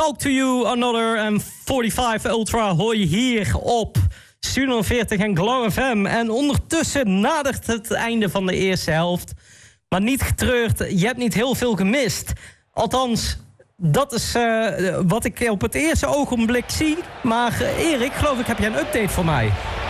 Talk to You, Another en 45 Ultra hoor je hier op Studio 40 en Glow FM. En ondertussen nadert het einde van de eerste helft. Maar niet getreurd, je hebt niet heel veel gemist. Althans, dat is wat ik op het eerste ogenblik zie. Maar Erik, geloof ik, heb jij een update voor mij?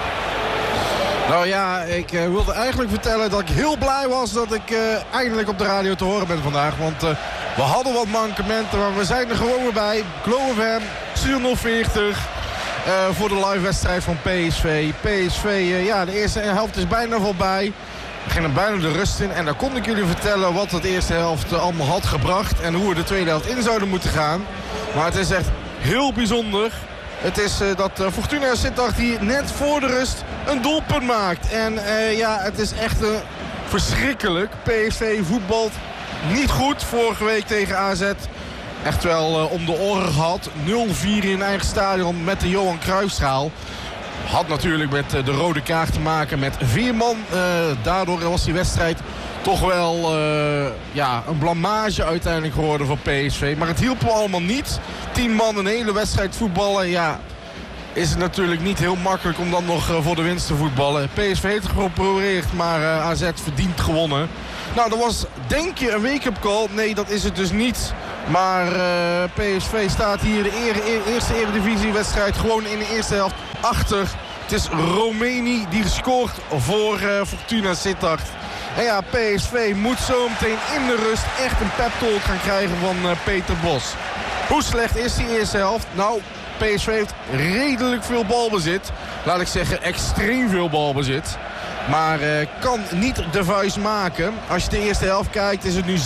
Nou ja, ik wilde eigenlijk vertellen dat ik heel blij was dat ik eindelijk op de radio te horen ben vandaag. Want we hadden wat mankementen, maar we zijn er gewoon weer bij. Glow FM, Studio 040 voor de live wedstrijd van PSV. PSV, ja, de eerste helft is bijna voorbij. We gingen bijna de rust in en dan kon ik jullie vertellen wat de eerste helft allemaal had gebracht. En hoe we de tweede helft in zouden moeten gaan. Maar het is echt heel bijzonder. Het is dat Fortuna Sittard die net voor de rust een doelpunt maakt. En ja, het is echt verschrikkelijk. PSV voetbalt niet goed. Vorige week tegen AZ echt wel om de oren gehad. 0-4 in eigen stadion met de Johan Cruijffschaal. Had natuurlijk met de rode kaart te maken met 4 man. Daardoor was die wedstrijd toch wel een blamage uiteindelijk geworden voor PSV. Maar het hielp me allemaal niet. 10 man een hele wedstrijd voetballen. Ja, is het natuurlijk niet heel makkelijk om dan nog voor de winst te voetballen. PSV heeft geprobeerd, maar AZ verdient gewonnen. Nou, dat was denk je een wake-up call. Nee, dat is het dus niet. Maar PSV staat hier de eerste eredivisiewedstrijd gewoon in de eerste helft achter. Het is Romeni die scoort voor Fortuna Sittard. En ja, PSV moet zo meteen in de rust echt een pep-talk gaan krijgen van Peter Bos. Hoe slecht is die eerste helft? Nou, PSV heeft redelijk veel balbezit. Laat ik zeggen, extreem veel balbezit. Maar kan niet de vuist maken. Als je de eerste helft kijkt is het nu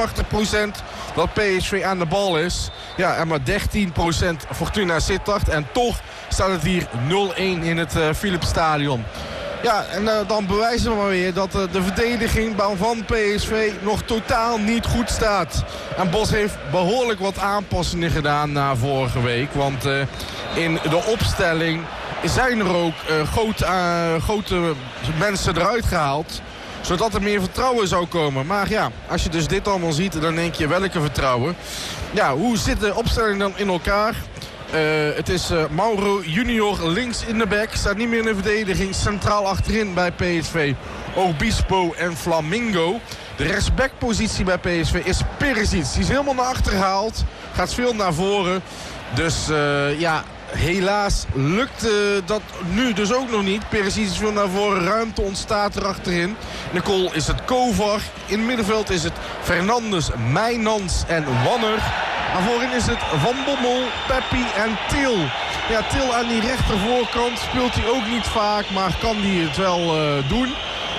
87% dat PSV aan de bal is. Ja, en maar 13% Fortuna Sittard. En toch staat het hier 0-1 in het Philipsstadion. Ja, en dan bewijzen we maar weer dat de verdediging van PSV nog totaal niet goed staat. En Bos heeft behoorlijk wat aanpassingen gedaan na vorige week. Want in de opstelling zijn er ook grote mensen eruit gehaald. Zodat er meer vertrouwen zou komen. Maar ja, als je dus dit allemaal ziet, dan denk je welke vertrouwen. Ja, hoe zit de opstelling dan in elkaar? Het is Mauro Junior links in de back. Staat niet meer in de verdediging. Centraal achterin bij PSV. Obispo en Flamingo. De rechtsbackpositie bij PSV is Perisic. Die is helemaal naar achter gehaald. Gaat veel naar voren. Dus ja, helaas lukt dat nu dus ook nog niet. Perisic is veel naar voren. Ruimte ontstaat er achterin. In de goal is het Kovar. In het middenveld is het Fernandes, Meijnans en Wanner. En voorin is het Van Bommel, Peppi en Til. Ja, Til aan die rechtervoorkant speelt hij ook niet vaak, maar kan hij het wel doen.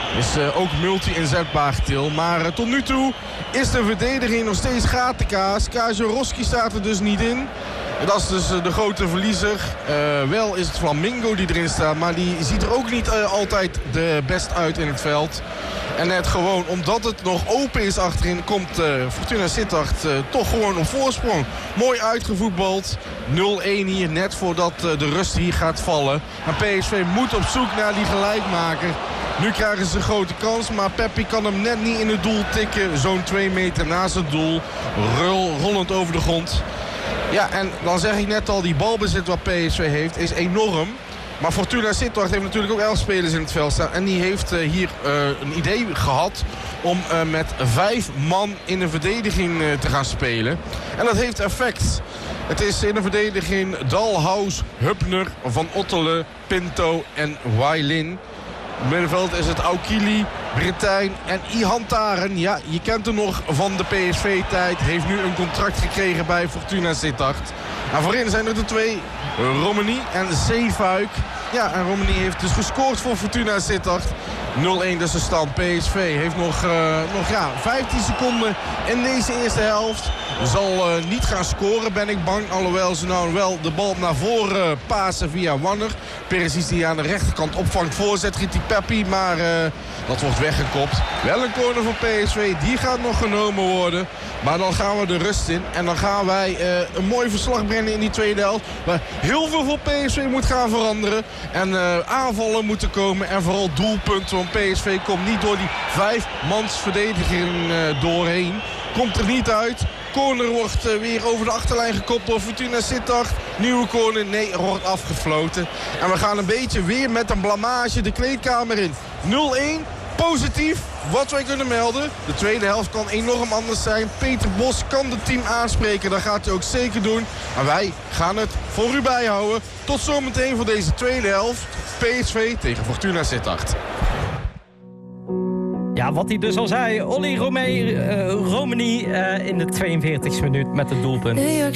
Is ook multi-inzetbaar Til. Maar tot nu toe is de verdediging nog steeds gatenkaas. Kaziorowski staat er dus niet in. En dat is dus de grote verliezer. Wel is het Flamingo die erin staat, maar die ziet er ook niet altijd de best uit in het veld. En net gewoon omdat het nog open is achterin komt Fortuna Sittard toch gewoon op voorsprong. Mooi uitgevoetbald. 0-1 hier net voordat de rust hier gaat vallen. Maar PSV moet op zoek naar die gelijkmaker. Nu krijgen ze een grote kans, maar Peppi kan hem net niet in het doel tikken. Zo'n 2 meter naast het doel. Rollend over de grond. Ja, en dan zeg ik net al, die balbezit wat PSV heeft is enorm. Maar Fortuna Sittard heeft natuurlijk ook 11 spelers in het veld staan. En die heeft hier een idee gehad om met 5 man in de verdediging te gaan spelen. En dat heeft effect. Het is in de verdediging Dalhaus, Hupner, Van Ottelen, Pinto en Wailin. Op het middenveld is het Aukili, Britijn en Ihantaren. Ja, je kent hem nog van de PSV-tijd. Heeft nu een contract gekregen bij Fortuna Sittard. En voorin zijn er de 2, Romani en Zeefuik. Ja, en Romani heeft dus gescoord voor Fortuna Sittard. 0-1 dus de stand. PSV heeft nog 15 seconden in deze eerste helft. Zal niet gaan scoren, ben ik bang. Alhoewel ze nou wel de bal naar voren pasen via Wanner. Perisic die aan de rechterkant opvangt, voorzet, Riti Peppi. Maar dat wordt weggekopt. Wel een corner voor PSV, die gaat nog genomen worden. Maar dan gaan we de rust in. En dan gaan wij een mooi verslag brengen in die tweede helft. Waar heel veel voor PSV moet gaan veranderen. En aanvallen moeten komen. En vooral doelpunten. Want PSV komt niet door die 5-mans verdediging doorheen. Komt er niet uit. corner wordt weer over de achterlijn gekopt door Fortuna Sittard. Nieuwe corner, nee, er wordt afgefloten. En we gaan een beetje weer met een blamage de kleedkamer in. 0-1, positief, wat wij kunnen melden. De tweede helft kan enorm anders zijn. Peter Bos kan het team aanspreken, dat gaat hij ook zeker doen. Maar wij gaan het voor u bijhouden. Tot zometeen voor deze tweede helft. PSV tegen Fortuna Sittard. Ja, wat hij dus al zei. Olly Romani in de 42e minuut met het doelpunt.